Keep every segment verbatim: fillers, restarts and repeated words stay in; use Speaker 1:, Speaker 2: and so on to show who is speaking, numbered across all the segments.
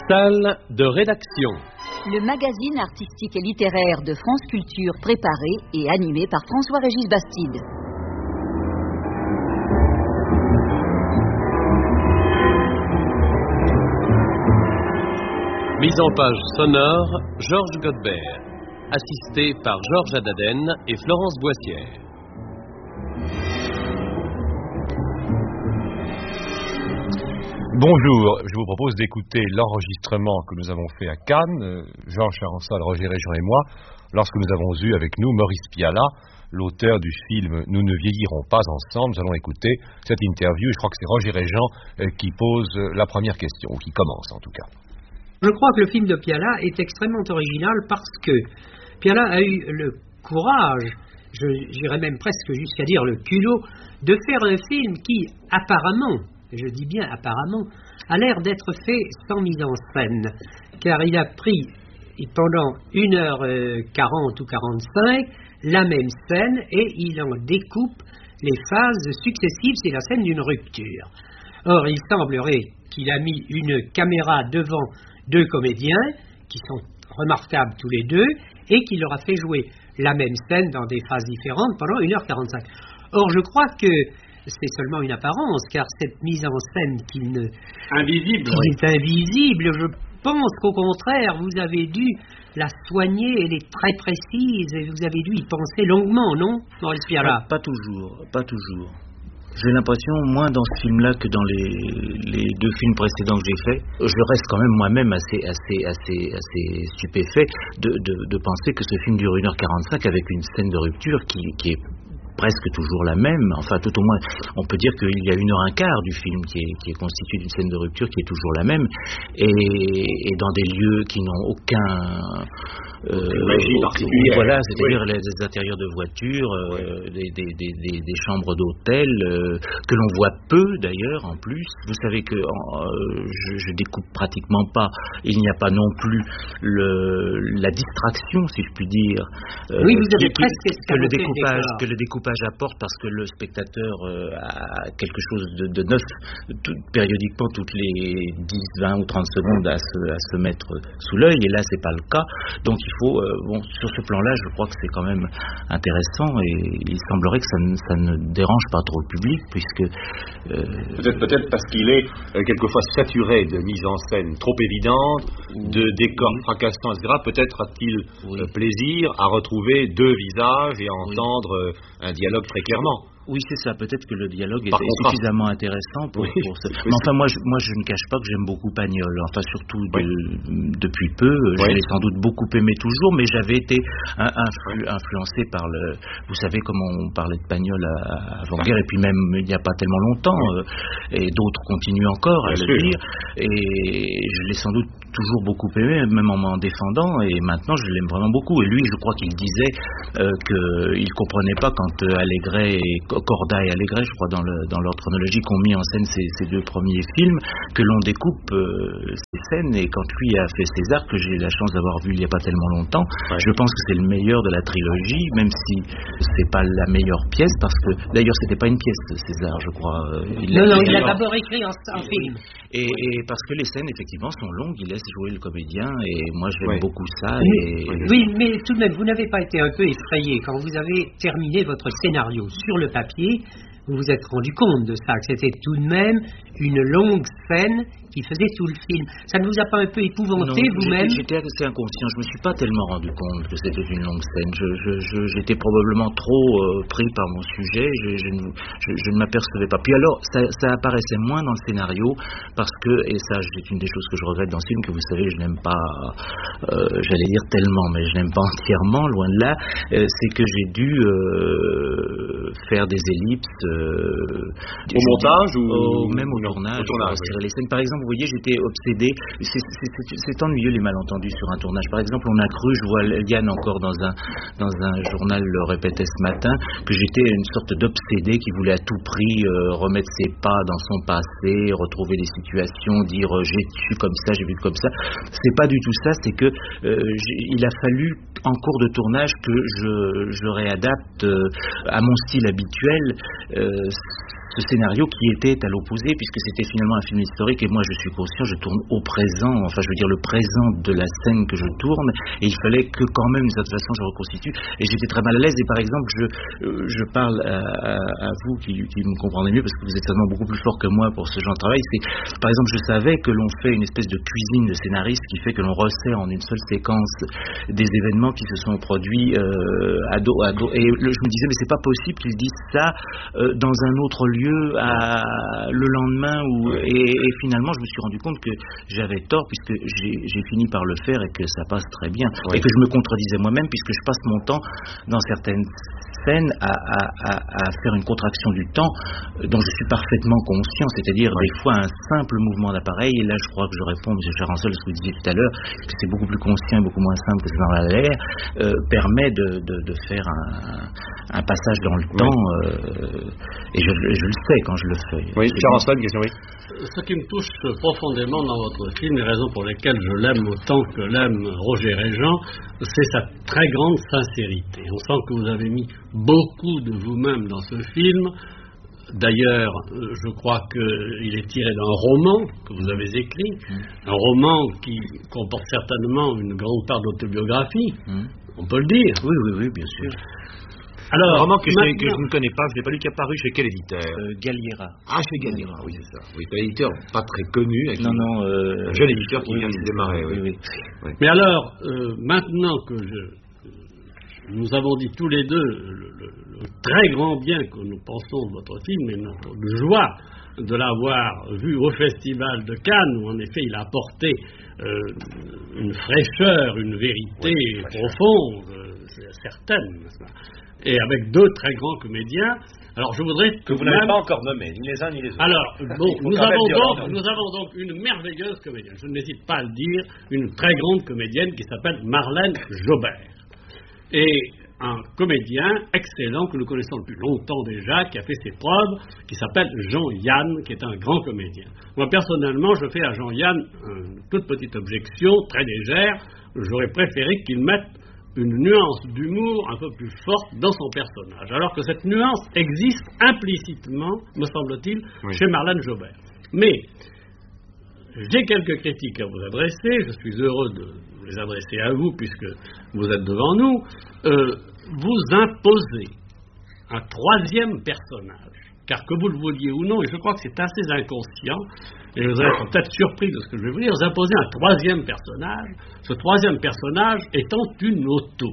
Speaker 1: Salle de rédaction.
Speaker 2: Le magazine artistique et littéraire de France Culture, préparé et animé par François-Régis Bastide.
Speaker 1: Mise en page sonore, Georges Godbert, assisté par Georges Adaden et Florence Boissière.
Speaker 3: Bonjour, je vous propose d'écouter l'enregistrement que nous avons fait à Cannes, Georges Charançol, Roger Réjean et moi, lorsque nous avons eu avec nous Maurice Pialat, l'auteur du film Nous ne vieillirons pas ensemble. Nous allons écouter cette interview et je crois que c'est Roger Réjean qui pose la première question, ou qui commence en tout cas.
Speaker 4: Je crois que le film de Pialat est extrêmement original parce que Pialat a eu le courage, je, j'irais même presque jusqu'à dire le culot, de faire un film qui, apparemment, je dis bien apparemment, a l'air d'être fait sans mise en scène, car il a pris pendant une heure quarante ou quarante-cinq la même scène et il en découpe les phases successives, c'est la scène d'une rupture. Or, il semblerait qu'il a mis une caméra devant deux comédiens, qui sont remarquables tous les deux, et qu'il leur a fait jouer la même scène dans des phases différentes pendant une heure quarante-cinq. Or, je crois que c'est seulement une apparence, car cette mise en scène qui, ne,
Speaker 5: invisible,
Speaker 4: qui
Speaker 5: oui.
Speaker 4: est invisible, je pense qu'au contraire, vous avez dû la soigner, elle est très précise, et vous avez dû y penser longuement, non, Maurice Pialat ?
Speaker 6: Pas, pas toujours, pas toujours. J'ai l'impression, moins dans ce film-là que dans les, les deux films précédents que j'ai faits, je reste quand même moi-même assez, assez, assez, assez stupéfait de, de, de penser que ce film dure une heure quarante-cinq avec une scène de rupture qui, qui est presque toujours la même, enfin tout au moins on peut dire qu'il y a une heure un quart du film qui est, qui est constitué d'une scène de rupture qui est toujours la même et, et dans des lieux qui n'ont aucun euh,
Speaker 5: magie particulière.
Speaker 6: Voilà, c'est-à-dire
Speaker 5: oui.
Speaker 6: les, les intérieurs de voitures, euh, des, des, des, des, des chambres d'hôtel euh, que l'on voit peu d'ailleurs en plus. Vous savez que euh, je, je découpe pratiquement pas, il n'y a pas non plus le, la distraction si je puis dire.
Speaker 4: Euh, oui, vous avez
Speaker 6: qui,
Speaker 4: presque
Speaker 6: que le découpage, que le découpage apporte parce que le spectateur euh, a quelque chose de, de neuf tout, périodiquement toutes les dix, vingt ou trente secondes à se, à se mettre sous l'œil et là c'est pas le cas, donc il faut euh, bon, sur ce plan là je crois que c'est quand même intéressant et il semblerait que ça ne, ça ne dérange pas trop le public puisque
Speaker 5: euh... peut-être, peut-être parce qu'il est euh, quelquefois saturé de mise en scène trop évidente, de décors oui. fracassants, et cetera. Peut-être a-t-il oui. euh, plaisir à retrouver deux visages et à entendre oui. euh, un dialogue très clairement.
Speaker 6: Oui, c'est ça. Peut-être que le dialogue est,
Speaker 5: est
Speaker 6: suffisamment intéressant pour, oui. pour ce... Mais enfin, moi je, moi, je ne cache pas que j'aime beaucoup Pagnol. Enfin, surtout de, oui. depuis peu. Oui. Je l'ai sans doute beaucoup aimé toujours, mais j'avais été un, influ, influencé par le... Vous savez comment on parlait de Pagnol avant-guerre, et puis même il n'y a pas tellement longtemps, oui. euh, et d'autres continuent encore à Bien le sûr. dire. Et je l'ai sans doute toujours beaucoup aimé, même en m'en défendant, et maintenant je l'aime vraiment beaucoup. Et lui, je crois qu'il disait euh, qu'il ne comprenait pas quand euh, Allégret et Corda et Allégret, je crois, dans, le, dans l'ordre chronologique, ont mis en scène ces, ces deux premiers films, que l'on découpe euh, ces scènes, et quand lui a fait César, que j'ai la chance d'avoir vu il n'y a pas tellement longtemps, ouais. je pense que c'est le meilleur de la trilogie, même si c'est pas la meilleure pièce, parce que, d'ailleurs, c'était pas une pièce de César, je crois.
Speaker 4: Il non, non, il l'a d'abord écrit en, en film.
Speaker 6: Et, et parce que les scènes, effectivement, sont longues, il laisse jouer le comédien, et moi, j'aime ouais. beaucoup ça.
Speaker 4: Mais,
Speaker 6: et...
Speaker 4: Oui, mais tout de même, vous n'avez pas été un peu effrayé quand vous avez terminé votre scénario sur le papier. Vous vous êtes rendu compte de ça, que c'était tout de même une longue scène qui faisait tout le film. Ça ne vous a pas un peu épouvanté
Speaker 6: non,
Speaker 4: vous-même ?
Speaker 6: J'étais assez inconscient, je ne me suis pas tellement rendu compte que c'était une longue scène. Je, je, je, j'étais probablement trop euh, pris par mon sujet, je, je, ne, je, je ne m'apercevais pas. Puis alors, ça, ça apparaissait moins dans le scénario, parce que, et ça c'est une des choses que je regrette dans ce film, que vous savez, je n'aime pas, euh, j'allais dire tellement, mais je n'aime pas entièrement, loin de là, euh, c'est que j'ai dû euh, faire des ellipses. Euh,
Speaker 5: au montage ou
Speaker 6: au, même au
Speaker 5: non,
Speaker 6: tournage,
Speaker 5: au tournage
Speaker 6: oui. les scènes. Par exemple, vous voyez, j'étais obsédé. C'est, c'est, c'est, c'est ennuyeux les malentendus sur un tournage. Par exemple, on a cru, je vois Yann encore dans un dans un journal le répétait ce matin, que j'étais une sorte d'obsédé qui voulait à tout prix euh, remettre ses pas dans son passé, retrouver des situations, dire euh, j'ai su comme ça, j'ai vu comme ça. C'est pas du tout ça. C'est que euh, il a fallu en cours de tournage que je, je réadapte euh, à mon style habituel. Euh, ce scénario qui était à l'opposé, puisque c'était finalement un film historique, et moi je suis conscient, je tourne au présent, enfin je veux dire le présent de la scène que je tourne, et il fallait que quand même d'une certaine façon je reconstitue, et j'étais très mal à l'aise, et par exemple je, je parle à, à, à vous qui, qui me comprenez mieux, parce que vous êtes certainement beaucoup plus fort que moi pour ce genre de travail. C'est, par exemple, je savais que l'on fait une espèce de cuisine de scénariste qui fait que l'on resserre en une seule séquence des événements qui se sont produits euh, à dos à dos, et le, je me disais mais c'est pas possible qu'ils disent ça euh, dans un autre lieu à, le lendemain où, et, et finalement je me suis rendu compte que j'avais tort, puisque j'ai, j'ai fini par le faire et que ça passe très bien, oui. Et que je me contredisais moi-même, puisque je passe mon temps dans certaines scène à, à, à, à faire une contraction du temps dont je suis parfaitement conscient, c'est-à-dire oui. Des fois un simple mouvement d'appareil, et là je crois que je réponds M. Charançol à ce que vous disiez tout à l'heure, que c'est beaucoup plus conscient et beaucoup moins simple que ça dans l'air, euh, permet de, de, de faire un, un passage dans le oui. temps, euh, et je, je le sais quand je le fais.
Speaker 5: Oui, Charançol, question, oui.
Speaker 7: Ce qui me touche profondément dans votre film, les raisons pour lesquelles je l'aime autant que l'aime Roger Régent, c'est sa très grande sincérité. On sent que vous avez mis beaucoup de vous-même dans ce film. D'ailleurs, je crois qu'il est tiré d'un roman que vous avez écrit, mmh. un roman qui comporte certainement une grande part d'autobiographie, mmh. on peut le dire.
Speaker 6: Oui, oui, oui, bien sûr.
Speaker 5: Alors, un roman que, maintenant, que je ne connais pas, je n'ai pas lu, qui est apparu chez quel éditeur
Speaker 6: euh, Galliera.
Speaker 5: Ah, chez Galliera, oui, c'est ça. Oui, c'est un éditeur pas très connu.
Speaker 6: Non, non. Euh,
Speaker 5: un jeune éditeur qui
Speaker 6: oui,
Speaker 5: vient de démarrer, oui. oui. oui.
Speaker 7: oui. Mais alors, euh, maintenant que je, nous avons dit tous les deux le, le, le très grand bien que nous pensons de votre film et notre joie de l'avoir vu au Festival de Cannes, où en effet il a apporté euh, une fraîcheur, une vérité oui, profonde, euh, certaine, n'est-ce pas, et avec deux très grands comédiens. Alors je voudrais que,
Speaker 5: que vous n'avez pas encore nommé, ni les uns ni les autres.
Speaker 7: Alors, bon, nous, avons donc, nous avons donc une merveilleuse comédienne, je n'hésite pas à le dire, une très grande comédienne qui s'appelle Marlène Jobert. Et un comédien excellent que nous connaissons depuis longtemps déjà, qui a fait ses preuves, qui s'appelle Jean-Yann, qui est un grand comédien. Moi, personnellement, je fais à Jean-Yann une toute petite objection, très légère. J'aurais préféré qu'il mette une nuance d'humour un peu plus forte dans son personnage, alors que cette nuance existe implicitement, me semble-t-il, oui. chez Marlène Jobert. Mais j'ai quelques critiques à vous adresser, je suis heureux de les adresser à vous puisque vous êtes devant nous. Euh, vous imposez un troisième personnage, car que vous le vouliez ou non, et je crois que c'est assez inconscient, et vous allez être peut-être surpris de ce que je vais vous dire, vous imposez un troisième personnage, ce troisième personnage étant une auto.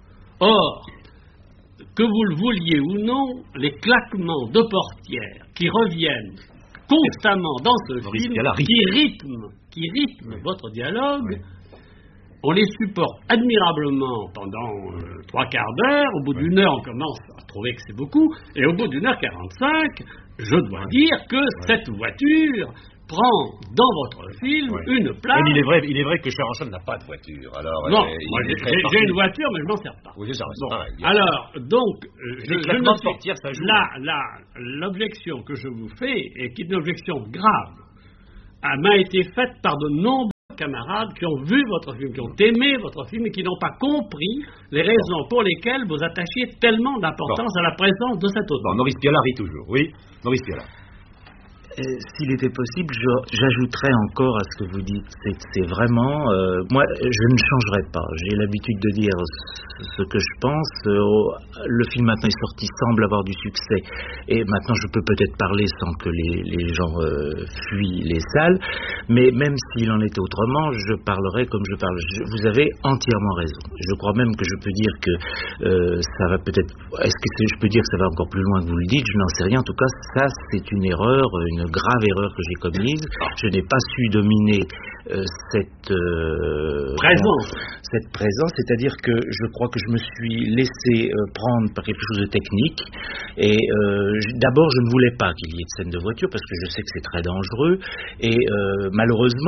Speaker 7: Or, que vous le vouliez ou non, les claquements de portières qui reviennent constamment dans ce
Speaker 5: Maurice
Speaker 7: film,
Speaker 5: Pialat,
Speaker 7: qui rythment, qui rythment oui. votre dialogue, oui. on les supporte admirablement pendant euh, trois quarts d'heure. Au bout oui. d'une heure, on commence à trouver que c'est beaucoup, et au bout d'une heure quarante-cinq, je dois oui. dire que oui. cette voiture prend dans votre film oui. une place.
Speaker 5: Mais il est vrai, il est vrai que Charançol n'a pas de voiture. Alors,
Speaker 7: non,
Speaker 5: euh,
Speaker 7: moi, j'ai, j'ai une voiture, mais je m'en sers pas.
Speaker 5: Oui, c'est ça.
Speaker 7: Bon.
Speaker 5: Pareil,
Speaker 7: alors, donc, euh, je, je
Speaker 5: me suis... portière, ça joue.
Speaker 7: Là, là, l'objection que je vous fais, et qui est une objection grave, elle m'a été faite par de nombreux camarades qui ont vu votre film, qui ont aimé votre film et qui n'ont pas compris les raisons bon. pour lesquelles vous attachiez tellement d'importance bon. à la présence de cet auteur.
Speaker 5: Bon, Maurice Pialat rit toujours, oui. Maurice Pialat.
Speaker 6: Euh, s'il était possible, je, j'ajouterais encore à ce que vous dites, c'est que c'est vraiment... Euh, moi, je ne changerai pas. J'ai l'habitude de dire ce que je pense. Euh, le film maintenant est sorti, semble avoir du succès. Et maintenant, je peux peut-être parler sans que les, les gens euh, fuient les salles. Mais même s'il en était autrement, je parlerai comme je parle. Je, vous avez entièrement raison. Je crois même que je peux dire que euh, ça va peut-être... Est-ce que c'est, je peux dire que ça va encore plus loin que vous le dites? Je n'en sais rien. En tout cas, ça, c'est une erreur, une grave erreur que j'ai commise. Je n'ai pas su dominer euh, cette euh,
Speaker 7: présence.
Speaker 6: Cette présence, c'est-à-dire que je crois que je me suis laissé euh, prendre par quelque chose de technique. Et euh, d'abord, je ne voulais pas qu'il y ait de scène de voiture parce que je sais que c'est très dangereux. Et euh, malheureusement,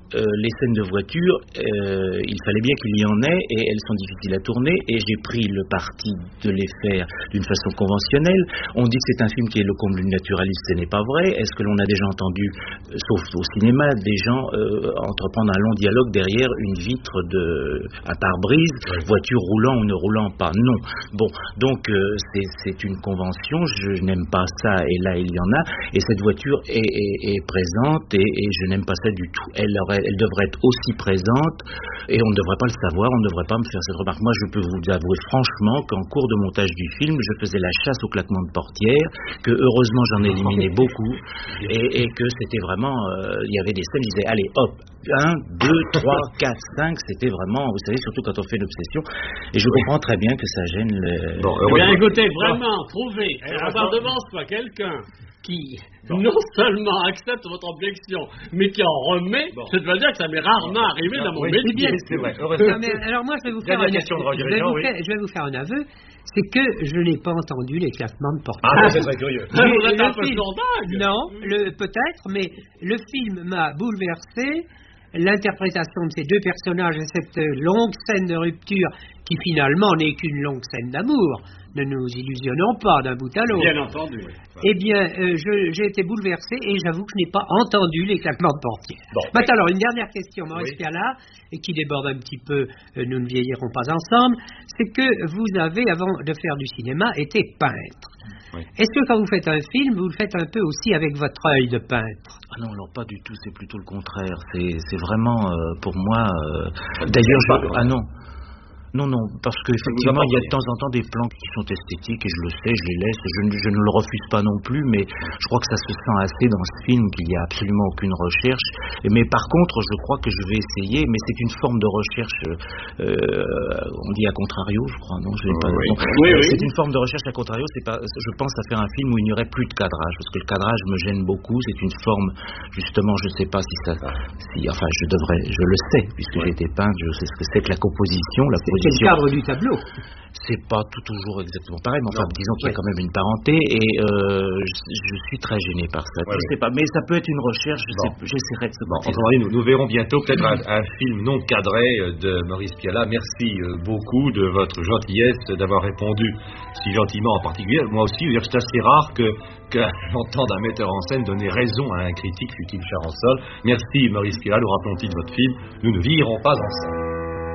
Speaker 6: euh, les scènes de voiture, euh, il fallait bien qu'il y en ait, et elles sont difficiles à tourner, et j'ai pris le parti de les faire d'une façon conventionnelle. On dit que c'est un film qui est le comble du naturalisme, ce n'est pas vrai. Est-ce que l'on a déjà entendu, euh, sauf au cinéma, des gens euh, entreprendre un long dialogue derrière une vitre de un pare-brise, oui. Voiture roulant ou ne roulant pas? Non. Bon, donc euh, c'est, c'est une convention, je n'aime pas ça, et là il y en a, et cette voiture est, est, est présente, et, et je n'aime pas ça du tout. Elle, aurait, elle devrait être aussi présente, et on ne devrait pas le savoir, on ne devrait pas me faire cette remarque. Moi, je peux vous avouer franchement qu'en cours de montage du film, je faisais la chasse au claquement de portière, que heureusement j'en ai éliminé beaucoup, et, et que c'était vraiment, euh, il y avait des scènes, je disais, allez, hop, un, deux, trois, quatre, cinq, c'était vraiment, vous savez, surtout quand on fait une obsession, et je comprends très bien que ça gêne le...
Speaker 7: Bon, eh bien, écoutez, vraiment, trouver, avoir devant soi quelqu'un qui bon. non seulement accepte votre objection, mais qui en remet, bon. je dois dire que ça m'est rarement bon. arrivé dans mon oui, métier.
Speaker 4: C'est vrai. Non, mais alors moi, je vais vous faire, un,
Speaker 5: question de
Speaker 4: je vais vous oui. faire, je vais vous faire un aveu, c'est que je n'ai pas entendu les claquements de portière.
Speaker 5: Ah, c'est très curieux.
Speaker 7: Vous êtes un peu dingue.
Speaker 4: Non, le, peut-être, mais le film m'a bouleversé. L'interprétation de ces deux personnages et cette longue scène de rupture qui finalement n'est qu'une longue scène d'amour, ne nous illusionnons pas d'un bout à l'autre.
Speaker 7: Bien entendu.
Speaker 4: Eh bien, euh, je, j'ai été bouleversé et j'avoue que je n'ai pas entendu les claquements de portière. Bon, Maintenant, alors, une dernière question, Maurice oui. Pialat, et qui déborde un petit peu, euh, nous ne vieillirons pas ensemble, c'est que vous avez, avant de faire du cinéma, été peintre. Oui. Est-ce que quand vous faites un film, vous le faites un peu aussi avec votre œil de peintre?
Speaker 6: Ah non, alors pas du tout, c'est plutôt le contraire. C'est, c'est vraiment, euh, pour moi... Euh... D'ailleurs, je... Ah non Non, non, parce qu'effectivement, il y a de temps en temps des plans qui sont esthétiques, et je le sais, je les laisse, je, je ne le refuse pas non plus, mais je crois que ça se sent assez dans ce film qu'il n'y a absolument aucune recherche. Mais par contre, je crois que je vais essayer, mais c'est une forme de recherche, euh, on dit à contrario, je crois, non, je l'ai pas
Speaker 5: oui.
Speaker 6: non.
Speaker 5: Oui, oui.
Speaker 6: C'est une forme de recherche à contrario, c'est pas, je pense à faire un film où il n'y aurait plus de cadrage, parce que le cadrage me gêne beaucoup, c'est une forme, justement, je ne sais pas si ça, si, enfin, je devrais, je le sais, puisque j'ai été peintre, je sais ce que c'est que la composition, la composition.
Speaker 4: C'est le cadre du tableau.
Speaker 6: C'est pas tout toujours exactement pareil, mais enfin, non. disons qu'il y a quand même une parenté, et euh, je, je suis très gêné par ça. Ouais, je ouais. sais pas, mais ça peut être une recherche, je bon. sais, j'essaierai de se
Speaker 5: bon, enfin, nous, nous verrons bientôt peut-être un, un film non cadré de Maurice Pialat. Merci beaucoup de votre gentillesse d'avoir répondu si gentiment en particulier. Moi aussi, je veux dire que c'est assez rare que, que j'entende un metteur en scène donner raison à un critique, fut-il Charançol. Merci Maurice Pialat, nous rappelons-t-il votre film Nous ne vieillirons pas ensemble.